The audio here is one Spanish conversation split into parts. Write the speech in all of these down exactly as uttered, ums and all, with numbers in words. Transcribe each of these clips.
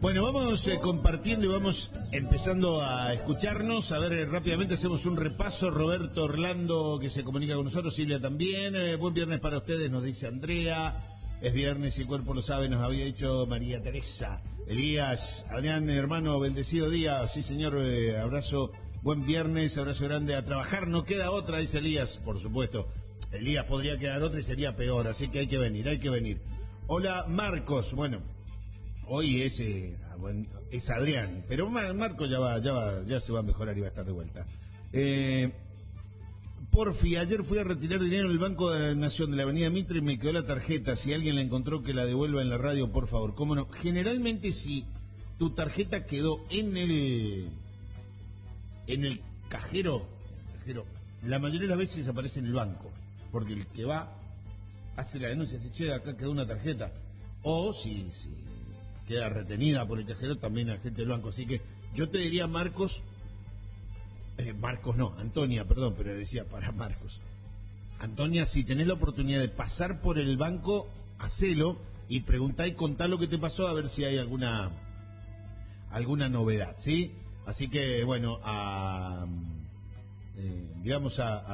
Bueno, vamos eh, compartiendo y vamos empezando a escucharnos. A ver, eh, rápidamente hacemos un repaso. Roberto Orlando, que se comunica con nosotros, Silvia también. Eh, buen viernes para ustedes, nos dice Andrea. Es viernes y el cuerpo lo sabe, nos había dicho María Teresa. Elías, Adrián, hermano, bendecido día. Sí, señor, eh, abrazo. Buen viernes, abrazo grande. A trabajar no queda otra, dice Elías, por supuesto. Elías podría quedar otra y sería peor, así que hay que venir, hay que venir. Hola, Marcos. Bueno, hoy es, eh, bueno, es Adrián, pero Mar- Marcos ya va, ya va, ya se va a mejorar y va a estar de vuelta. Eh, Porfi, ayer fui a retirar dinero en el Banco de la Nación de la Avenida Mitre y me quedó la tarjeta. Si alguien la encontró, que la devuelva en la radio, por favor. ¿Cómo no? Generalmente, si tu tarjeta quedó en el en el cajero, cajero, la mayoría de las veces aparece en el banco, porque el que va hace la denuncia, dice, che, acá quedó una tarjeta. O si, si queda retenida por el cajero, también la gente del banco. Así que yo te diría, Marcos, eh, Marcos no, Antonia, perdón, pero decía para Marcos. Antonia, si tenés la oportunidad de pasar por el banco, hacelo y preguntá y contá lo que te pasó, a ver si hay alguna alguna novedad, ¿sí? Así que, bueno, a, eh, digamos, a, a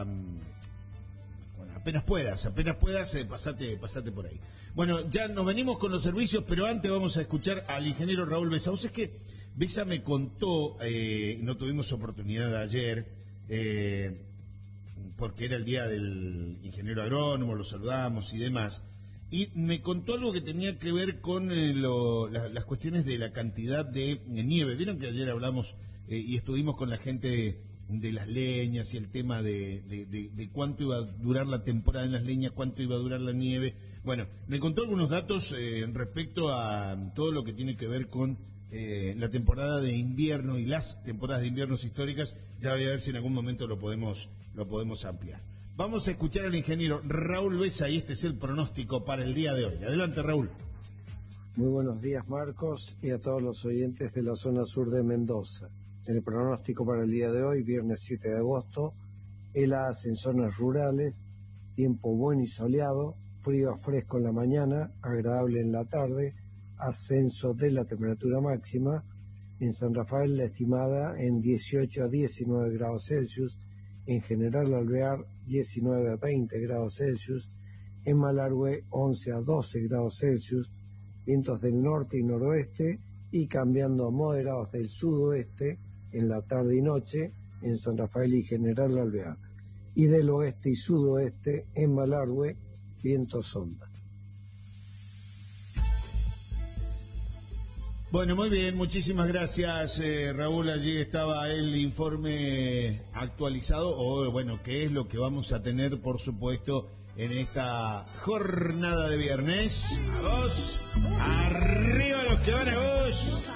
bueno, apenas puedas, apenas puedas, eh, pasate, pasate por ahí. Bueno, ya nos venimos con los servicios, pero antes vamos a escuchar al ingeniero Raúl Besa. Es que Besa me contó, eh, no tuvimos oportunidad ayer, eh, porque era el día del ingeniero agrónomo, lo saludamos y demás, y me contó algo que tenía que ver con eh, lo, la, las cuestiones de la cantidad de nieve. Vieron que ayer hablamos eh, y estuvimos con la gente de, de las leñas y el tema de, de, de, de cuánto iba a durar la temporada en las leñas, cuánto iba a durar la nieve. Bueno, me contó algunos datos eh, respecto a todo lo que tiene que ver con eh, la temporada de invierno y las temporadas de inviernos históricas. Ya voy a ver si en algún momento lo podemos, lo podemos ampliar. Vamos a escuchar al ingeniero Raúl Besa y este es el pronóstico para el día de hoy. Adelante, Raúl. Muy buenos días, Marcos, y a todos los oyentes de la zona sur de Mendoza. En el pronóstico para el día de hoy, viernes siete de agosto, heladas en zonas rurales, tiempo bueno y soleado, frío a fresco en la mañana, agradable en la tarde, ascenso de la temperatura máxima. En San Rafael la estimada en dieciocho a diecinueve grados Celsius, en General Alvear diecinueve a veinte grados Celsius, en Malargüe once a doce grados Celsius, vientos del norte y noroeste y cambiando a moderados del sudoeste en la tarde y noche en San Rafael y General Alvear, y del oeste y sudoeste en Malargüe, vientos sonda. Bueno, muy bien, muchísimas gracias, eh, Raúl. Allí estaba el informe actualizado, o bueno, qué es lo que vamos a tener, por supuesto, en esta jornada de viernes. ¡A vos! ¡Arriba los que van a vos!